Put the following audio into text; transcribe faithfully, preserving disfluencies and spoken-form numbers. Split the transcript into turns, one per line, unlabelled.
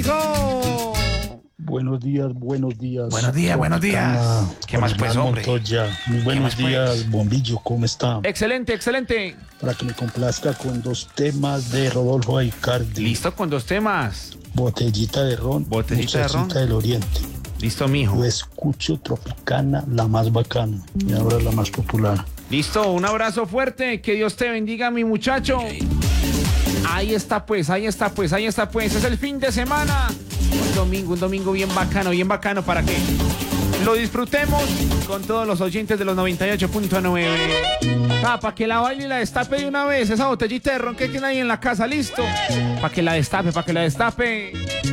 mijo?
Buenos días, buenos días.
Buenos días, buenos días. ¿Qué más, pues, hombre?
Montoya. Muy buenos
más,
días,
pues?
Bombillo, ¿cómo está?
Excelente, excelente.
Para que me complazca con dos temas de Rodolfo Aicardi.
Listo con dos temas.
Botellita de ron,
Botellita de ron.
Muchachita del Oriente.
Listo, mijo.
Yo escucho Tropicana, la más bacana. Y ahora la más popular.
Listo, un abrazo fuerte. Que Dios te bendiga, mi muchacho. Ahí está, pues, ahí está, pues, ahí está, pues. Es el fin de semana. Un domingo, un domingo bien bacano, bien bacano para que lo disfrutemos con todos los oyentes de los noventa y ocho punto nueve. Ah, para que la baile y la destape de una vez. Esa botellita de ron que tiene ahí en la casa, listo. Para que la destape, para que la destape.